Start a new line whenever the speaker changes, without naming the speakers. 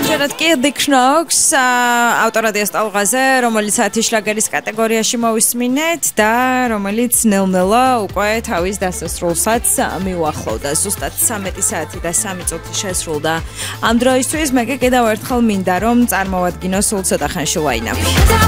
ამჯერად კი Dick Knox ავტორადია სტალღაზე, რომელიც 10 შლაგერის კატეგორიაში მოვისმინეთ და რომელიც ნელ-ნელა უკვე თავის დასასრულსაც მიუახლოვდა. ზუსტად 13 საათი და 3 წუთი შესრულდა ამ დროისთვის. მე კიდევ ერთხელ მინდა რომ წარმოვადგინო სულ ცოტა ხანში line-up.